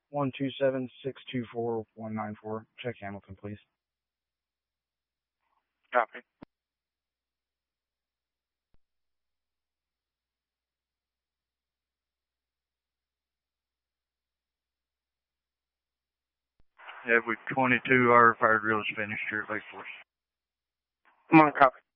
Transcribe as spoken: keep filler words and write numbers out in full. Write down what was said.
one two seven, six two four, one nine four. Check Hamilton, please. Copy. Yeah, with twenty-two, our fire drill is finished here at Lake Forest. Come on, copy.